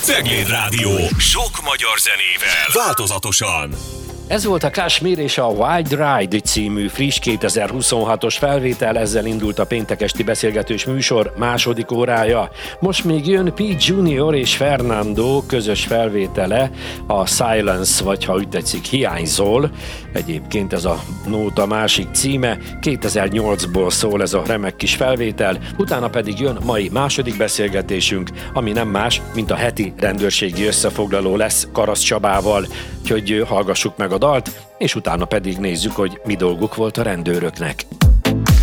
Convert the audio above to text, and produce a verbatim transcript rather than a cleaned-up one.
Cegléd Rádió. Sok magyar zenével. Változatosan. Ez volt a Kashmir és a Wild Ride című friss kétezer-huszonhatos felvétel, ezzel indult a péntek esti beszélgetős műsor második órája. Most még jön Pete Junior és Fernando közös felvétele, a Silence, vagy ha úgy tetszik, Hiányzol. Egyébként ez a nóta másik címe, kétezer-nyolcból szól ez a remek kis felvétel, utána pedig jön mai második beszélgetésünk, ami nem más, mint a heti rendőrségi összefoglaló lesz Karasz Csabával, úgyhogy hallgassuk meg a dalt, és utána pedig nézzük, hogy mi dolguk volt a rendőröknek.